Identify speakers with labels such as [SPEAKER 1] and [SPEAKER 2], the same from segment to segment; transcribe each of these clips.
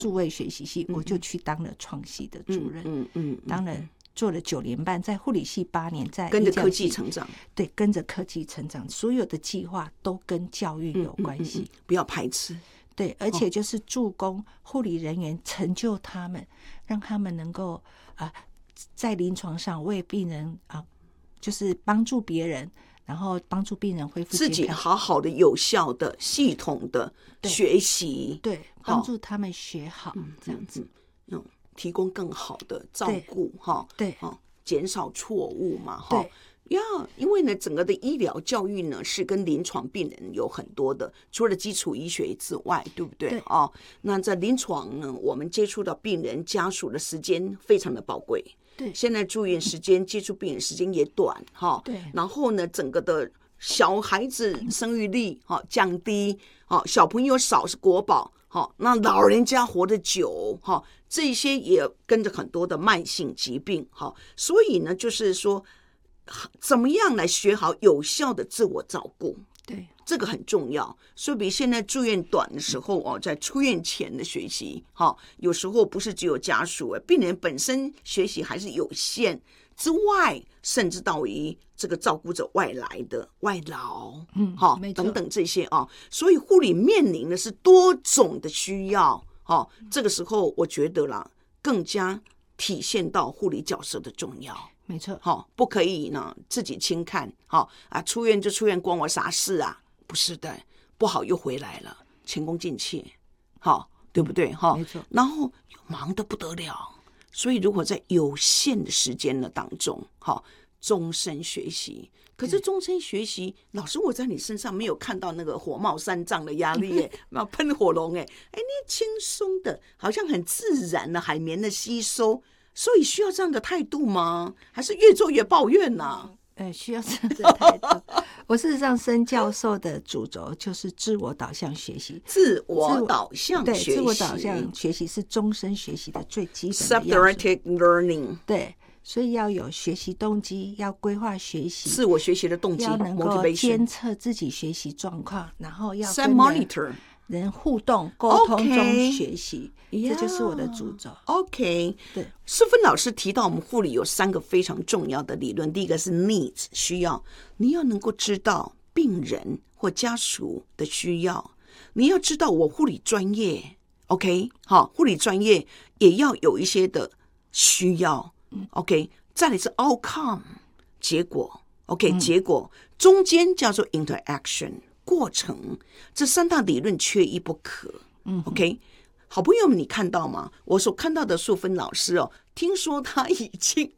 [SPEAKER 1] 数位学习系，我就去当了创系的主任，当了做了9年半，在护理系8年，在
[SPEAKER 2] 跟着科技成长，
[SPEAKER 1] 对，跟着科技成长，所有的计划都跟教育有关系，
[SPEAKER 2] 不要排斥。
[SPEAKER 1] 对，而且就是助攻护理人员，成就他们，让他们能够在临床上为病人就是帮助别人，然后帮助病人恢复健康，
[SPEAKER 2] 自己好好的、有效的、系统的学习，
[SPEAKER 1] 对，帮助他们学好，这样子，
[SPEAKER 2] 提供更好的照顾，
[SPEAKER 1] 对，
[SPEAKER 2] 减少错误嘛，
[SPEAKER 1] 对。
[SPEAKER 2] 因为呢，整个的医疗教育呢是跟临床病人有很多的，除了基础医学之外，对不对？
[SPEAKER 1] 对
[SPEAKER 2] 那在临床呢，我们接触到病人家属的时间非常的宝贵。
[SPEAKER 1] 对，
[SPEAKER 2] 现在住院时间、接触病人时间也短，
[SPEAKER 1] 对。
[SPEAKER 2] 然后呢，整个的小孩子生育率降低，小朋友少是国宝，那老人家活得久，这些也跟着很多的慢性疾病，所以呢，就是说，怎么样来学好有效的自我照顾？
[SPEAKER 1] 对，
[SPEAKER 2] 这个很重要。所以比现在住院短的时候在出院前的学习，有时候不是只有家属，病人本身学习还是有限之外，甚至到于这个照顾者外来的外劳，等等这些所以护理面临的是多种的需要，这个时候我觉得啦，更加体现到护理角色的重要。
[SPEAKER 1] 没错，
[SPEAKER 2] 不可以呢自己轻看，出院就出院，关我啥事啊？不是的，不好又回来了，前功尽弃，对不对？
[SPEAKER 1] 没错。
[SPEAKER 2] 然后忙得不得了，所以如果在有限的时间的当中，终身学习。可是终身学习，老师我在你身上没有看到那个火冒三丈的压力耶，喷火龙你轻松的，好像很自然的海绵的吸收。所以需要这样的态度吗？还是越做越抱怨呢？
[SPEAKER 1] 需要这样的态度。我事实上申教授的主轴就是自我导向学习，
[SPEAKER 2] 自我导向学习，
[SPEAKER 1] 对，自我导向学习是终身学习的最基本的要素。
[SPEAKER 2] Self-directed learning，
[SPEAKER 1] 对，所以要有学习动机，要规划学习，
[SPEAKER 2] 自我学习的动机，
[SPEAKER 1] 要能够监测自己学习状况，然后要跟人互动沟通中学习，这就是我的主轴。
[SPEAKER 2] OK，
[SPEAKER 1] 对，
[SPEAKER 2] 淑芬老师提到我们护理有3个非常重要的理论，第一个是 needs 需要，你要能够知道病人或家属的需要，你要知道我护理专业 ，OK， 好，护理专业也要有一些的需要 ，OK， 再来是 outcome 结果 ，OK， 结果中间叫做 interaction。过程，这3大理论缺一不可。OK， 好朋友们，你看到吗？我所看到的淑芬老师听说他已经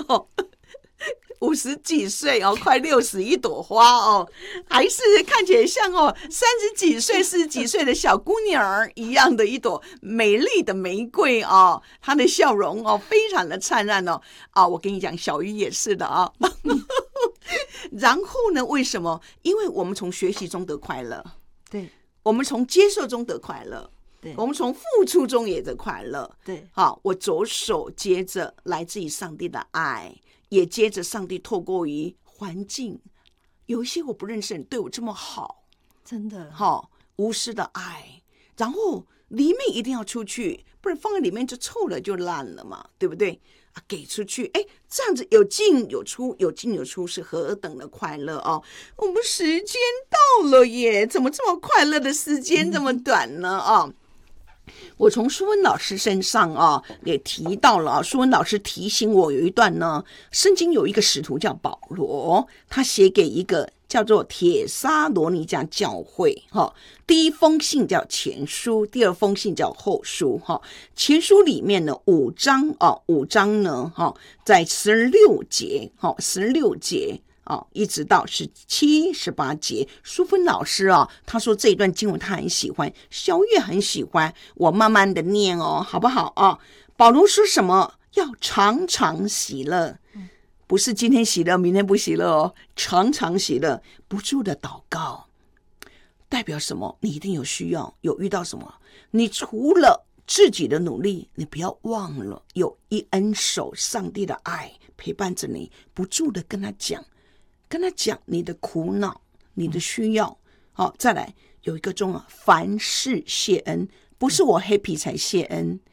[SPEAKER 2] 50几岁快60一朵花还是看起来像30几岁、40几岁的小姑娘一样的一朵美丽的玫瑰她的笑容非常的灿烂我跟你讲，小鱼也是的然后呢？为什么？因为我们从学习中得快乐，
[SPEAKER 1] 对，
[SPEAKER 2] 我们从接受中得快乐，
[SPEAKER 1] 对，
[SPEAKER 2] 我们从付出中也得快乐，
[SPEAKER 1] 对。
[SPEAKER 2] 我左手接着来自于上帝的爱，也接着上帝透过于环境，有一些我不认识人对我这么好，
[SPEAKER 1] 真的
[SPEAKER 2] 无私的爱，然后里面一定要出去，不然放在里面就臭了就烂了嘛，对不对？给出去，这样子有进有出，有进有出是何等的快乐我们时间到了耶，怎么这么快乐的时间这么短呢我从淑芬老师身上也提到了淑芬老师提醒我有一段呢，圣经有一个使徒叫保罗，他写给一个叫做帖撒罗尼迦教会第一封信叫前书，第2封信叫后书前书里面呢5章呢在16节16节一直到17、18节，淑芬老师他说这一段经文他很喜欢，小月很喜欢，我慢慢的念好不好保罗说什么？要常常喜乐，不是今天喜乐明天不喜乐常常喜乐，不住的祷告。代表什么？你一定有需要，有遇到什么，你除了自己的努力，你不要忘了有一恩手上帝的爱陪伴着你，不住的跟他讲你的苦恼，你的需要再来有一个重要，凡事谢恩，不是我 happy 才谢恩，